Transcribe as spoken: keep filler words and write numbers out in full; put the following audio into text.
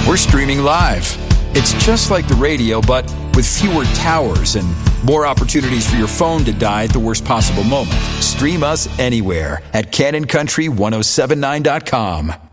We're streaming live. It's just like the radio, but with fewer towers and more opportunities for your phone to die at the worst possible moment. Stream us anywhere at Canon Country ten seventy-nine dot com.